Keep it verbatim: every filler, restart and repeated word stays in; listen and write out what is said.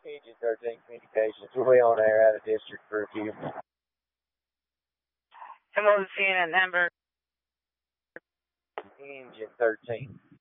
Engine thirteen Communications. We'll be on air out of district for a few. And what was the unit number? Engine thirteen.